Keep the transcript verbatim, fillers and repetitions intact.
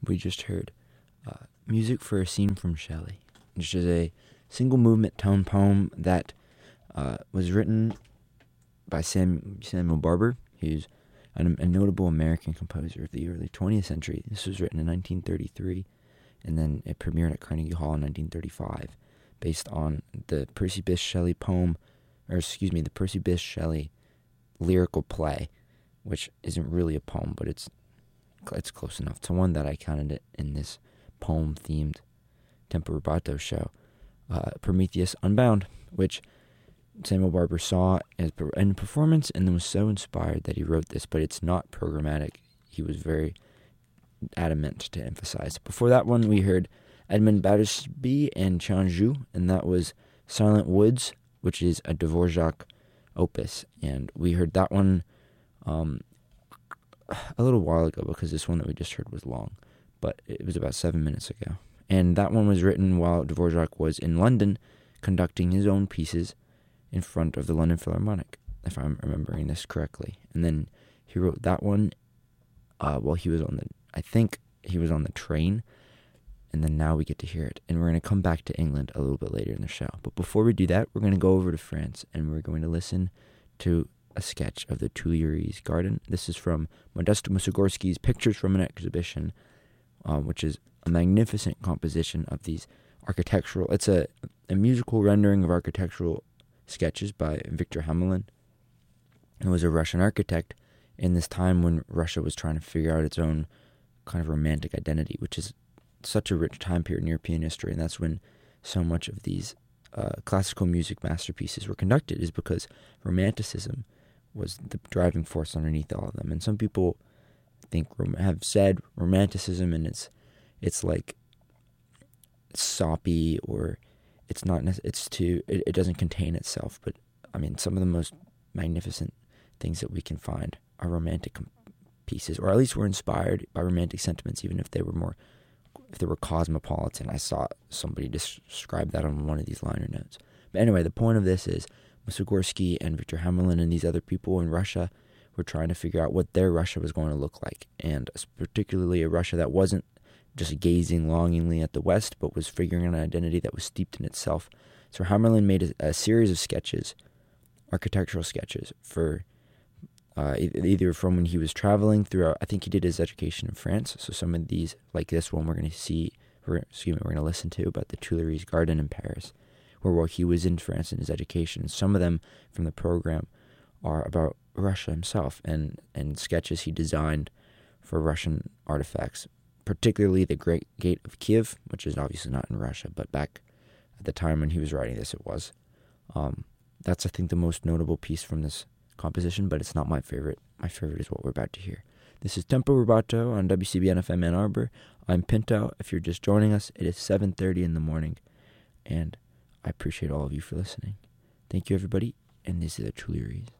we just heard uh, Music for a Scene from Shelley, which is a single movement tone poem that uh, was written by Sam, Samuel Barber. He's an, a notable American composer of the early twentieth century. This was written in nineteen thirty-three, and then it premiered at Carnegie Hall in nineteen thirty-five, based on the Percy Bysshe Shelley poem, or excuse me, the Percy Bysshe Shelley lyrical play, which isn't really a poem, but it's it's close enough to one that I counted it in this poem-themed Tempo Rubato show, uh, Prometheus Unbound, which Samuel Barber saw as in performance and then was so inspired that he wrote this, but it's not programmatic. He was very adamant to emphasize. Before that one, we heard Edmund Battersby and Changju, and that was Silent Woods, which is a Dvorak opus, and we heard that one um, a little while ago because this one that we just heard was long, but it was about seven minutes ago. And that one was written while Dvorak was in London conducting his own pieces in front of the London Philharmonic, if I'm remembering this correctly. And then he wrote that one uh, while he was on the, I think he was on the train, and then now we get to hear it. And we're going to come back to England a little bit later in the show. But before we do that, we're going to go over to France, and we're going to listen to a sketch of the Tuileries Garden. This is from Modesto Mussorgsky's Pictures from an Exhibition, um, which is a magnificent composition of these architectural, it's a, a musical rendering of architectural sketches by Victor Hamelin, who was a Russian architect in this time when Russia was trying to figure out its own kind of romantic identity, which is such a rich time period in European history, and that's when so much of these uh, classical music masterpieces were conducted, is because Romanticism was the driving force underneath all of them. And some people think have said Romanticism, and it's it's like soppy, or it's not. It's too. It, it doesn't contain itself. But I mean, some of the most magnificent things that we can find are romantic pieces, or at least were inspired by romantic sentiments, even if they were more, if they were cosmopolitan. I saw somebody describe that on one of these liner notes. But anyway, the point of this is Mussorgsky and Victor Hamelin and these other people in Russia were trying to figure out what their Russia was going to look like, and particularly a Russia that wasn't just gazing longingly at the West, but was figuring out an identity that was steeped in itself. So Hamelin made a, a series of sketches, architectural sketches, for uh, either from when he was traveling throughout. I think he did his education in France. So some of these, like this one, we're going to see. We're, excuse me, we're going to listen to about the Tuileries Garden in Paris, where while he was in France in his education, some of them from the program are about Russia himself and and sketches he designed for Russian artifacts, particularly the Great Gate of Kiev, which is obviously not in Russia, but back at the time when he was writing this, it was. Um, that's, I think, the most notable piece from this composition, but it's not my favorite. My favorite is what we're about to hear. This is Tempo Rubato on W C B N F M Ann Arbor. I'm Pinto. If you're just joining us, it is seven thirty in the morning, and I appreciate all of you for listening. Thank you, everybody, and this is the Tuileries.